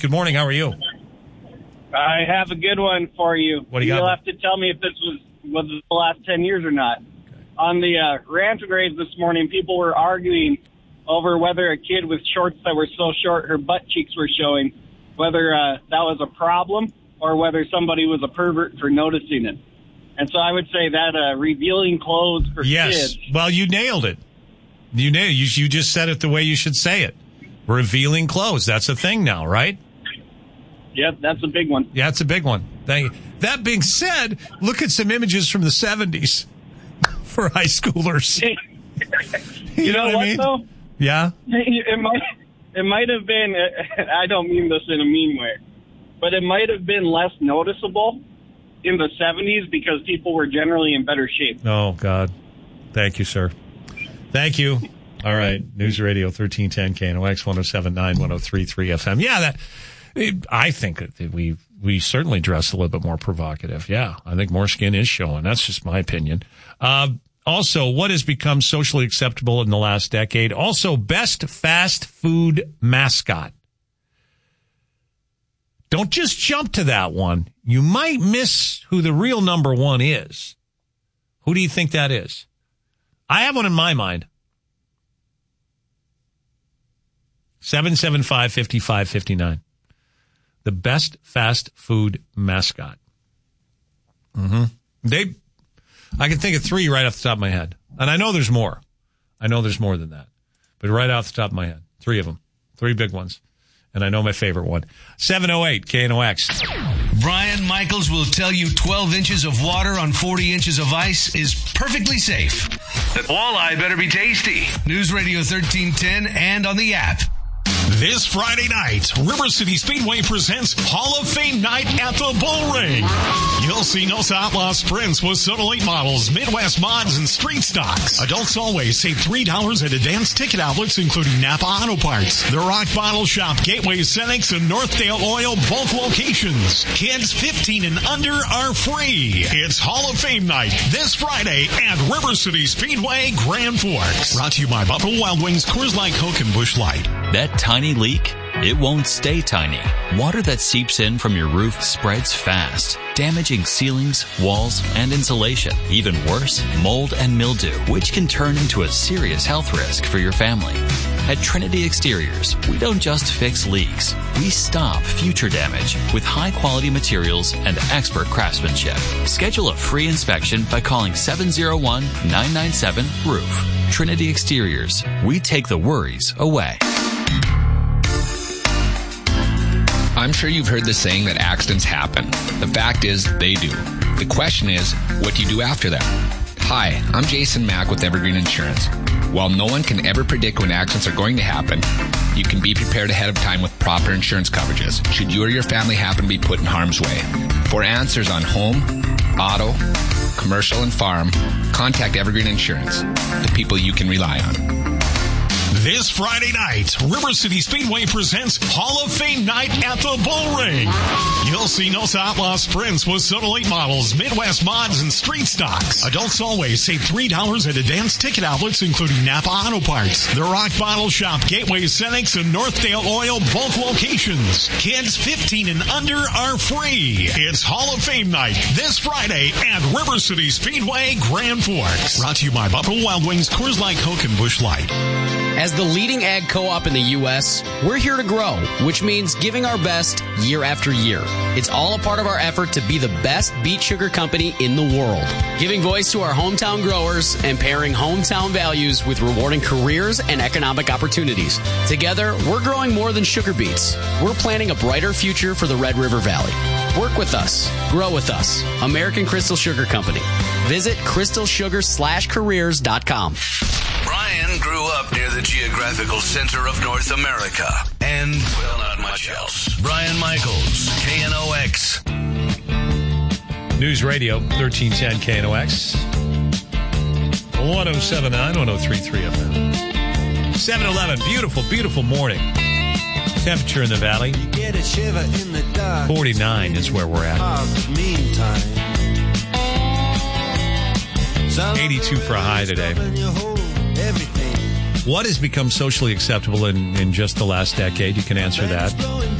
Good morning. How are you? I have a good one for you. What do you got? You'll have to tell me if this was the last 10 years or not. Okay. On the rant and rave this morning, people were arguing over whether a kid with shorts that were so short her butt cheeks were showing, whether that was a problem or whether somebody was a pervert for noticing it. And so I would say that revealing clothes for kids. Well, you nailed it. You just said it the way you should say it. Revealing clothes. That's a thing now, right? Yep, that's a big one. Yeah, it's a big one. Thank you. That being said, look at some images from the 70s for high schoolers. you know what I mean? Though? Yeah? It might have been, I don't mean this in a mean way, but it might have been less noticeable in the 70s because people were generally in better shape. Oh, God. Thank you, sir. Thank you. All right. News Radio 1310 KNOX 107.9 103.3 FM. Yeah, I think that we certainly dress a little bit more provocative. Yeah, I think more skin is showing. That's just my opinion. Also, what has become socially acceptable in the last decade? Also, best fast food mascot. Don't just jump to that one. You might miss who the real number one is. Who do you think that is? I have one in my mind. 775-5559. The best fast food mascot. I can think of 3 right off the top of my head. And I know there's more. I know there's more than that. But right off the top of my head, 3 of them. 3 big ones. And I know my favorite one. 708 KNOX. Brian Michaels will tell you 12 inches of water on 40 inches of ice is perfectly safe. That walleye better be tasty. News Radio 1310 and on the app. This Friday night, River City Speedway presents Hall of Fame Night at the Bull Ring. You'll see Nos Outlaw Sprints with Soda Late models, Midwest mods, and street stocks. Adults always save $3 at advanced ticket outlets, including Napa Auto Parts, The Rock Bottle Shop, Gateway Cenex, and Northdale Oil, both locations. Kids 15 and under are free. It's Hall of Fame Night this Friday at River City Speedway, Grand Forks. Brought to you by Buffalo Wild Wings, Coors Light, Coke, and Busch Light. That tiny leak, it won't stay tiny. Water that seeps in from your roof spreads fast, damaging ceilings, walls, and insulation. Even worse, mold and mildew, which can turn into a serious health risk for your family. At Trinity Exteriors, we don't just fix leaks. We stop future damage with high-quality materials and expert craftsmanship. Schedule a free inspection by calling 701-997-ROOF. Trinity Exteriors. We take the worries away. I'm sure you've heard the saying that accidents happen. The fact is, they do. The question is, what do you do after them? Hi, I'm Jason Mack with Evergreen Insurance. While no one can ever predict when accidents are going to happen, you can be prepared ahead of time with proper insurance coverages, should you or your family happen to be put in harm's way. For answers on home, auto, commercial, and farm, contact Evergreen Insurance, the people you can rely on. This Friday night, River City Speedway presents Hall of Fame Night at the Bull Ring. You'll see Nos Outlaw Sprints with Soda Late models, Midwest mods, and street stocks. Adults always save $3 at advanced ticket outlets, including Napa Auto Parts, The Rock Bottle Shop, Gateway Cenex, and Northdale Oil, both locations. Kids 15 and under are free. It's Hall of Fame Night this Friday at River City Speedway, Grand Forks. Brought to you by Buffalo Wild Wings, Coors Light, Coke, and Busch Light. As the leading ag co-op in the U.S., we're here to grow, which means giving our best year after year. It's all a part of our effort to be the best beet sugar company in the world. Giving voice to our hometown growers and pairing hometown values with rewarding careers and economic opportunities. Together, we're growing more than sugar beets. We're planning a brighter future for the Red River Valley. Work with us. Grow with us. American Crystal Sugar Company. Visit crystalsugar/careers.com. Brian grew up near the geographical center of North America and, well, not much else. Brian Michaels, KNOX. News Radio 1310 KNOX. 107.9, 103.3 FM. 7-Eleven, beautiful, beautiful morning. Temperature in the valley, 49 is where we're at. 82 for a high today. What has become socially acceptable in just the last decade? You can answer that.